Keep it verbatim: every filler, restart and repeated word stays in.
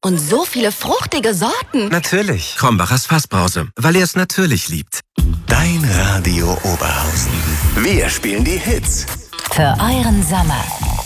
Und so viele fruchtige Sorten. Natürlich. Krombacher Fassbrause, weil er es natürlich liebt. Dein Radio Oberhausen. Wir spielen die Hits. Für euren Sommer.